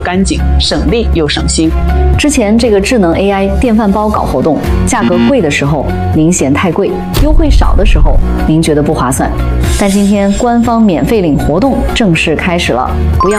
干净，省力又省心。 之前这个智能 AI 电饭煲搞活动，价格贵的时候您嫌太贵，优惠少的时候您觉得不划算。但今天官方免费领活动正式开始了，不要